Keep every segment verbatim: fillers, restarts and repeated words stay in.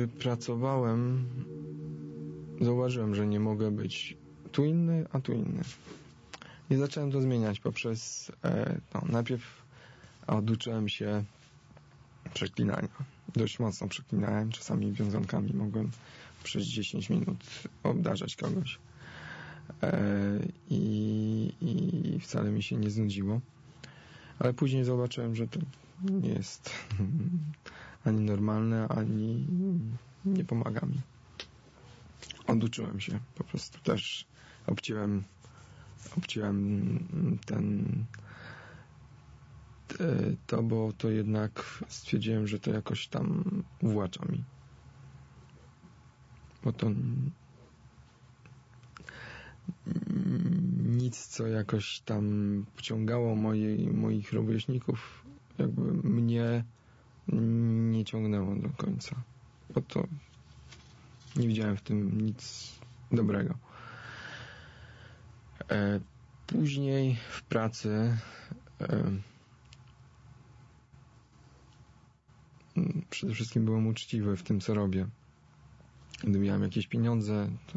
gdy pracowałem, zauważyłem, że nie mogę być tu inny, a tu inny. I zacząłem to zmieniać poprzez, e, no, najpierw oduczyłem się przeklinania. Dość mocno przeklinałem, czasami wiązankami mogłem przez dziesięć minut obdarzać kogoś. E, i, I wcale mi się nie znudziło. Ale później zobaczyłem, że to nie jest ani normalne, ani nie pomaga mi. Oduczyłem się. Po prostu też obciąłem obciąłem ten to, bo to jednak stwierdziłem, że to jakoś tam uwłacza mi. Bo to nic, co jakoś tam pociągało moje, moich rówieśników, jakby mnie nie ciągnęło do końca. Bo to nie widziałem w tym nic dobrego. E, później w pracy e, przede wszystkim byłem uczciwy w tym, co robię. Gdy miałem jakieś pieniądze, to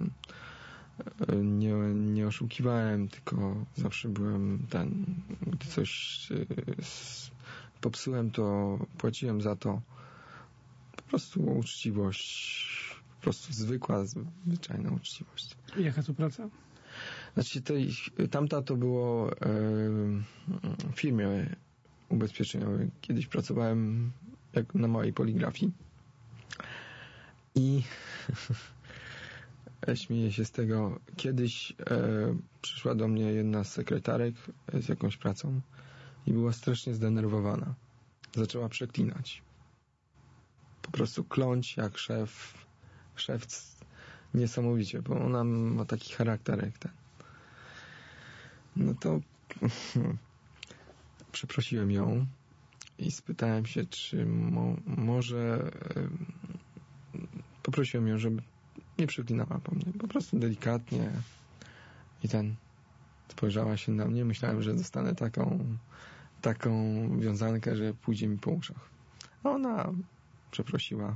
nie, nie oszukiwałem, tylko zawsze byłem ten, gdy coś popsułem, to płaciłem za to. Po prostu uczciwość, po prostu zwykła, zwyczajna uczciwość. I jaka to praca? Znaczy, tej, tamta to było e, w firmie ubezpieczeniowej. Kiedyś pracowałem jak na małej poligrafii i śmieję się z tego. Kiedyś e, przyszła do mnie jedna z sekretarek z jakąś pracą i była strasznie zdenerwowana. Zaczęła przeklinać. Po prostu kląć jak szef. Szef niesamowicie, bo ona ma taki charakter jak ten. No to przeprosiłem ją i spytałem się, czy mo, może e, poprosiłem ją, żeby nie przeklinała po mnie. Po prostu delikatnie i ten spojrzała się na mnie. Myślałem, że dostanę taką taką wiązankę, że pójdzie mi po uszach. A ona przeprosiła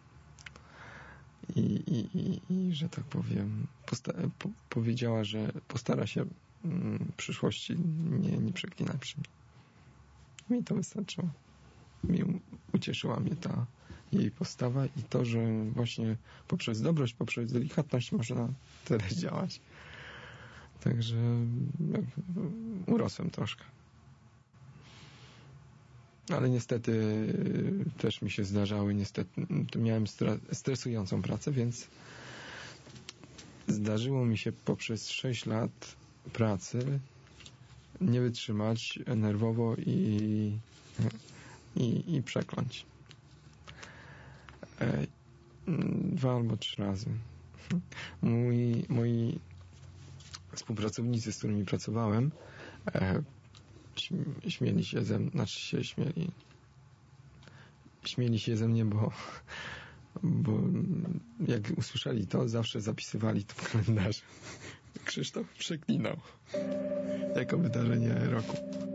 i, i, i, i że tak powiem posta- po- powiedziała, że postara się w przyszłości nie, nie przeklinać przy mnie. Mi to wystarczyło. Mi ucieszyła mnie ta jej postawa i to, że właśnie poprzez dobroć, poprzez delikatność można tyle działać. Także urosłem troszkę. Ale niestety też mi się zdarzały, niestety to miałem stresującą pracę, więc zdarzyło mi się poprzez sześć lat pracy nie wytrzymać nerwowo i i, i przekląć. E, dwa albo trzy razy. Mój, moi współpracownicy, z którymi pracowałem, e, śmieli się ze mnie, znaczy się śmieli. Śmieli się ze mnie, bo, bo jak usłyszeli to, zawsze zapisywali to w kalendarzu. Krzysztof przeklinał jako wydarzenie roku.